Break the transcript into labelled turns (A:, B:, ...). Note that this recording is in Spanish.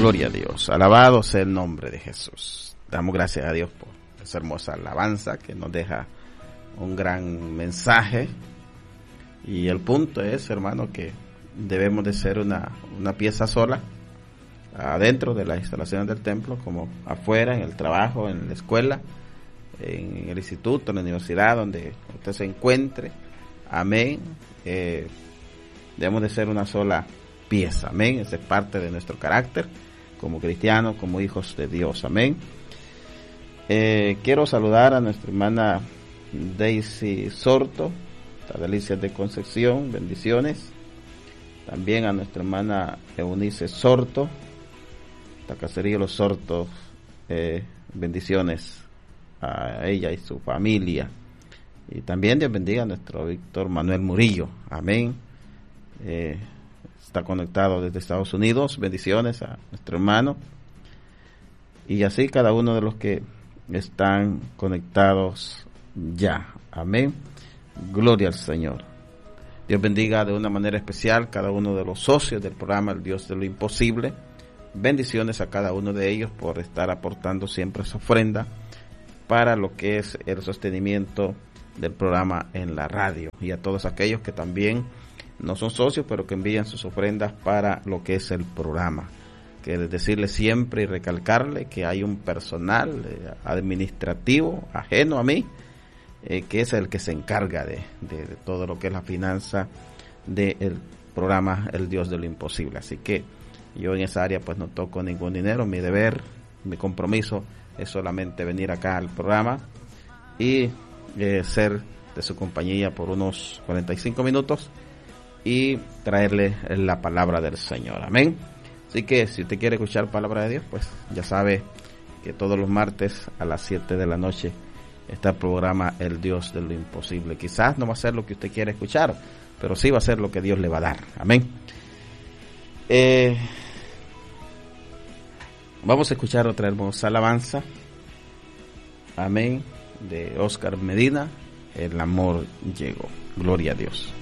A: Gloria a Dios. Alabado sea el nombre de Jesús. Damos gracias a Dios por esa hermosa alabanza que nos deja un gran mensaje. Y el punto es, hermano, que debemos de ser una pieza sola, adentro de las instalaciones del templo, como afuera, en el trabajo, en la escuela, en el instituto, en la universidad, donde usted se encuentre. Amén. Debemos de ser una sola pieza. Amén. Esa es parte de nuestro carácter como cristianos, como hijos de Dios. Amén. Quiero saludar a nuestra hermana Daisy Sorto, las Delicias de Concepción, bendiciones. También a nuestra hermana Eunice Sorto, la Cacería Los Sortos, bendiciones a ella y su familia. Y también Dios bendiga a nuestro Víctor Manuel Murillo, amén. Está conectado desde Estados Unidos, bendiciones a nuestro hermano. Y así cada uno de los que están conectados ya, amén. Gloria al Señor. Dios bendiga de una manera especial cada uno de los socios del programa El Dios de lo Imposible. Bendiciones a cada uno de ellos por estar aportando siempre su ofrenda para lo que es el sostenimiento del programa en la radio, y a todos aquellos que también no son socios pero que envían sus ofrendas para lo que es el programa. Que decirle siempre y recalcarle que hay un personal administrativo ajeno a mí, que es el que se encarga de todo lo que es la finanza del programa El Dios de lo Imposible. Así que yo en esa área pues no toco ningún dinero. Mi deber, mi compromiso es solamente venir acá al programa y ser de su compañía por unos 45 minutos y traerle la palabra del Señor. Amén. Así que si usted quiere escuchar palabra de Dios, pues ya sabe que todos los martes a las 7 de la noche está el programa El Dios de lo Imposible. Quizás no va a ser lo que usted quiere escuchar, pero sí va a ser lo que Dios le va a dar. Amén. Vamos a escuchar otra hermosa alabanza. Amén. De Oscar Medina, El amor llegó. Gloria a Dios.